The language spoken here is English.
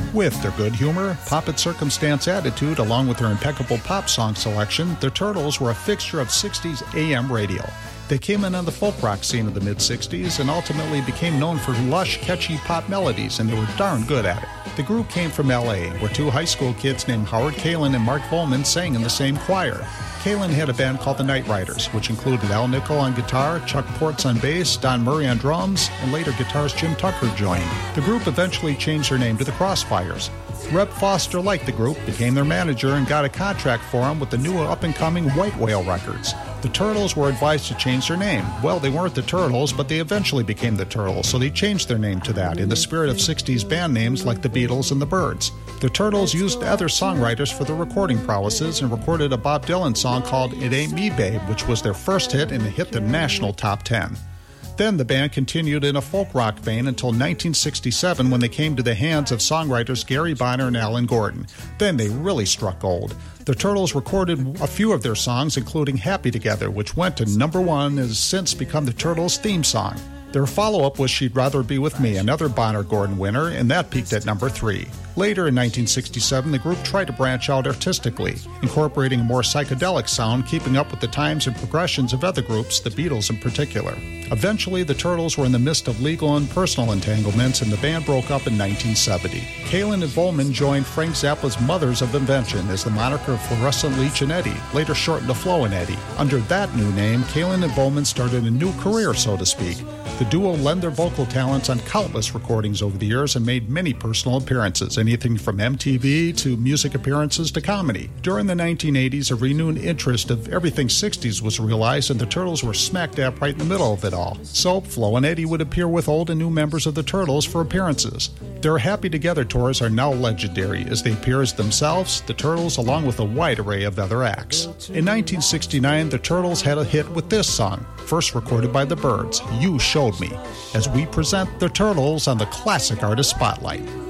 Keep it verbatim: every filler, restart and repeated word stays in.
With their good humor, pop and circumstance attitude, along with their impeccable pop song selection, the Turtles were a fixture of sixties A M radio. They came in on the folk rock scene of the mid-sixties and ultimately became known for lush, catchy pop melodies, and they were darn good at it. The group came from L A, where two high school kids named Howard Kaylan and Mark Volman sang in the same choir. Kaylan had a band called the Night Riders, which included Al Nickel on guitar, Chuck Ports on bass, Don Murray on drums, and later guitarist Jim Tucker joined. The group eventually changed their name to the Crossfires. Reb Foster liked the group, became their manager, and got a contract for them with the new up-and-coming White Whale Records. The Turtles were advised to change their name. Well, they weren't the Turtles, but they eventually became the Turtles, so they changed their name to that in the spirit of sixties band names like the Beatles and the Byrds. The Turtles used other songwriters for their recording prowesses and recorded a Bob Dylan song called It Ain't Me Babe, which was their first hit and it hit the national top ten. Then the band continued in a folk rock vein until nineteen sixty-seven when they came to the hands of songwriters Gary Bonner and Alan Gordon. Then they really struck gold. The Turtles recorded a few of their songs, including Happy Together, which went to number one and has since become the Turtles' theme song. Their follow-up was She'd Rather Be With Me, another Bonner-Gordon winner, and that peaked at number three. Later in nineteen sixty-seven, the group tried to branch out artistically, incorporating a more psychedelic sound, keeping up with the times and progressions of other groups, the Beatles in particular. Eventually, the Turtles were in the midst of legal and personal entanglements, and the band broke up in nineteen seventy. Kaylan and Volman joined Frank Zappa's Mothers of Invention as the moniker of Fluorescent Leech and Eddie, later shortened to Flo and Eddie. Under that new name, Kaylan and Volman started a new career, so to speak. The duo lent their vocal talents on countless recordings over the years and made many personal appearances, anything from M T V to music appearances to comedy. During the nineteen eighties, a renewed interest of everything sixties was realized, and the Turtles were smack dab right in the middle of it all. So, Flo and Eddie would appear with old and new members of the Turtles for appearances. Their Happy Together tours are now legendary, as they appear as themselves, the Turtles, along with a wide array of other acts. In nineteen sixty-nine, the Turtles had a hit with this song, first recorded by the Byrds, You Showed Me, as we present the Turtles on the Classic Artist Spotlight.